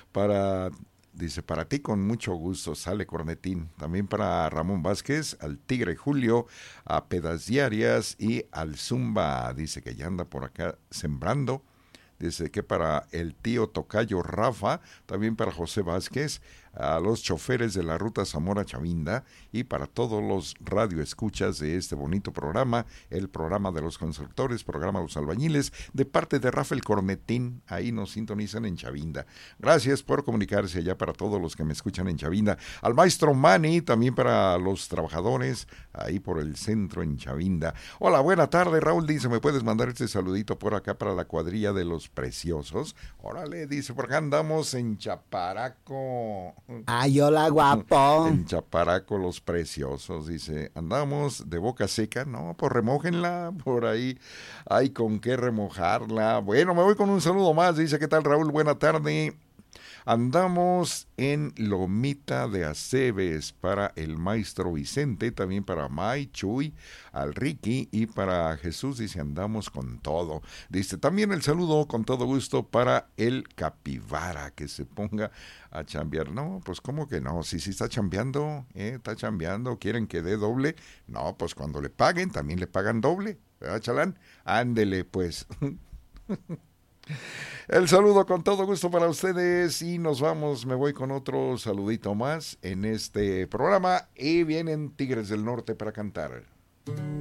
Dice, para ti con mucho gusto, sale Cornetín. También para Ramón Vázquez, al Tigre Julio, a Pedas Diarias y al Zumba. Dice que ya anda por acá sembrando. Dice que para el tío Tocayo Rafa, también para José Vázquez, a los choferes de la ruta Zamora-Chavinda y para todos los radioescuchas de este bonito programa, el programa de los constructores, programa de los albañiles, de parte de Rafael Cornetín, ahí nos sintonizan en Chavinda. Gracias por comunicarse allá para todos los que me escuchan en Chavinda. Al maestro Manny, también para los trabajadores, ahí por el centro en Chavinda. Hola, buena tarde, Raúl, dice, ¿me puedes mandar este saludito por acá para la cuadrilla de los preciosos? Órale, dice, por acá andamos en Chaparaco. Ay, hola, guapo. En Chaparaco los preciosos, dice, andamos de boca seca, no, pues remójenla por ahí, hay con qué remojarla. Bueno, me voy con un saludo más, dice, ¿qué tal Raúl? Buena tarde. Andamos en Lomita de Aceves para el maestro Vicente, también para May, Chuy, al Ricky y para Jesús, dice, andamos con todo. Dice, también el saludo con todo gusto para el Capibara, que se ponga a chambear. No, pues ¿cómo que no? Sí está chambeando, está chambeando, ¿quieren que dé doble? No, pues cuando le paguen, también le pagan doble, ¿verdad, Chalán? Ándele, pues. El saludo con todo gusto para ustedes y nos vamos, me voy con otro saludito más en este programa y vienen Tigres del Norte para cantar.